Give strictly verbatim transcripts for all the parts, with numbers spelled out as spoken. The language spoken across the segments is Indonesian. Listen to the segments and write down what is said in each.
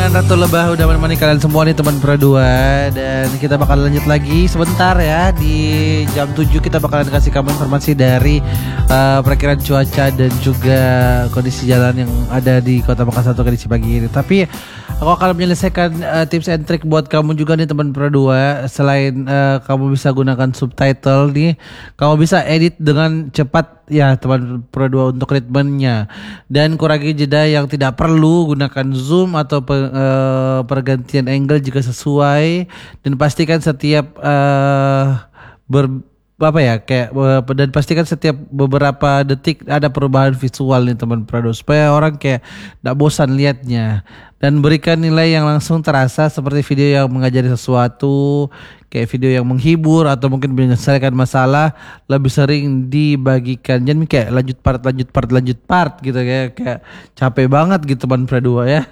dengan Ratu Lebah udah menemani kalian semua nih teman Pro dua. Dan kita bakal lanjut lagi sebentar ya. Di jam tujuh kita bakalan kasih kamu informasi dari uh, perakiraan cuaca dan juga kondisi jalan yang ada di Kota Makassar untuk edisi pagi ini. Tapi aku akan menyelesaikan uh, tips and trick buat kamu juga nih teman Pro dua. Selain uh, kamu bisa gunakan subtitle nih, kamu bisa edit dengan cepat ya teman Pro dua untuk ritmenya. Dan kurangi jeda yang tidak perlu, gunakan zoom atau pe, uh, pergantian angle jika sesuai, dan pastikan setiap uh, ber apa ya kayak uh, dan pastikan setiap beberapa detik ada perubahan visual nih teman Pro dua supaya orang kayak tidak bosan liatnya. Dan berikan nilai yang langsung terasa seperti video yang mengajari sesuatu, kayak video yang menghibur atau mungkin menyelesaikan masalah, lebih sering dibagikan. Jangan kayak lanjut part lanjut part lanjut part gitu, kayak kayak capek banget gitu teman Pro dua ya.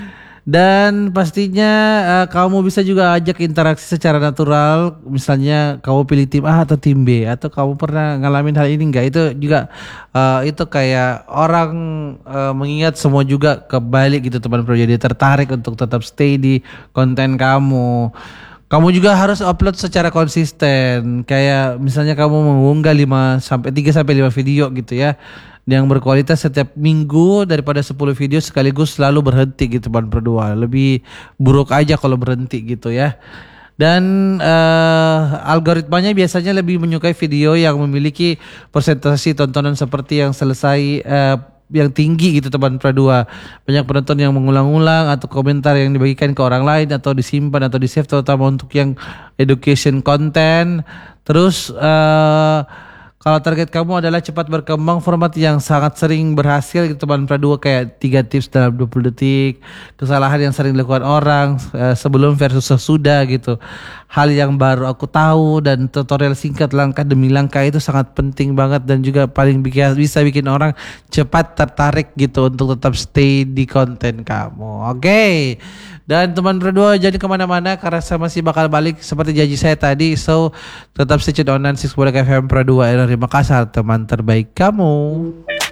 Dan pastinya uh, kamu bisa juga ajak interaksi secara natural. Misalnya kamu pilih tim A atau tim B, atau kamu pernah ngalamin hal ini enggak? Itu juga uh, itu kayak orang uh, mengingat semua juga kebalik gitu teman Pro, jadi tertarik untuk tetap stay di konten kamu. Kamu juga harus upload secara konsisten. Kayak misalnya kamu mengunggah lima sampai tiga sampai lima video gitu ya, yang berkualitas setiap minggu daripada sepuluh video sekaligus selalu berhenti gitu teman Pro dua. Lebih buruk aja kalau berhenti gitu ya. Dan uh, algoritmanya biasanya lebih menyukai video yang memiliki persentase tontonan seperti yang selesai uh, yang tinggi gitu teman Pro dua. Banyak penonton yang mengulang-ulang atau komentar yang dibagikan ke orang lain atau disimpan atau di-save, terutama untuk yang education content. Terus uh, kalau target kamu adalah cepat berkembang, format yang sangat sering berhasil gitu teman Pro dua, kayak tiga tips dalam dua puluh detik, kesalahan yang sering dilakukan orang uh, sebelum versus sesudah gitu, hal yang baru aku tahu, dan tutorial singkat langkah demi langkah itu sangat penting banget dan juga paling bikin, bisa bikin orang cepat tertarik gitu untuk tetap stay di konten kamu. Oke okay. Dan teman Pro dua jadi kemana-mana karena saya masih bakal balik seperti janji saya tadi. So tetap stay tune on sembilan puluh enam F M Pro dua R R I Makassar, teman terbaik kamu.